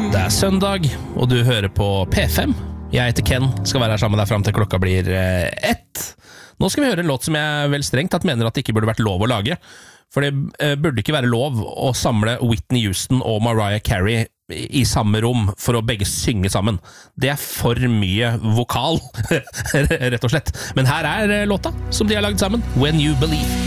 Det er søndag, og du hører på P5. Jeg heter Ken, skal være her sammen med deg frem til klokka blir 1. Nå skal vi høre en låt som jeg vel strengt tatt mener at det ikke burde vært lov å lage. For det burde ikke være lov å samle Whitney Houston og Mariah Carey i samme rom for å begge synge sammen. Det er for mye vokal, rett og slett. Men her er låta som de har lagd sammen, When You Believe.